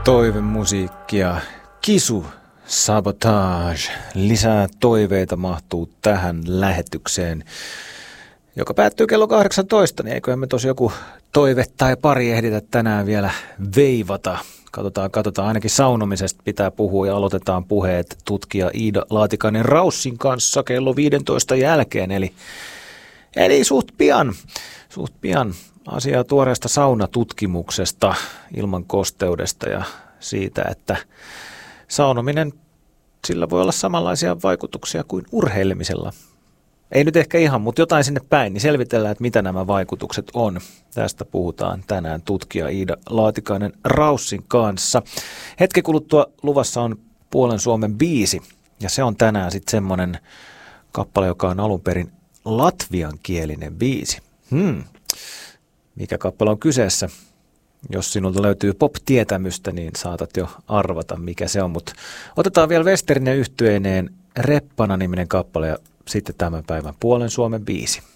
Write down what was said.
Toivemusiikkia, Kisu, Sabotage. Lisää toiveita mahtuu tähän lähetykseen, joka päättyy kello 18. Niin eiköhän me tosi joku toive tai pari ehditä tänään vielä veivata. Katsotaan. Ainakin saunomisesta pitää puhua ja aloitetaan puheet tutkija Iida Laatikainen-Raussin kanssa kello 15 jälkeen. Eli suht pian asiaa tuoreesta saunatutkimuksesta, ilman kosteudesta ja siitä, että saunominen, sillä voi olla samanlaisia vaikutuksia kuin urheilemisella. Ei nyt ehkä ihan, mutta jotain sinne päin, niin selvitellään, että mitä nämä vaikutukset on. Tästä puhutaan tänään tutkija Iida Laatikainen-Raussin kanssa. Hetken kuluttua luvassa on Puolen Suomen biisi, ja se on tänään sitten semmoinen kappale, joka on alun perin latviankielinen biisi. Mikä kappale on kyseessä? Jos sinulta löytyy pop-tietämystä, niin saatat jo arvata, mikä se on. Mutta otetaan vielä Westerinen yhtyeineen Reppana-niminen kappale ja sitten tämän päivän Puolen Suomen biisi.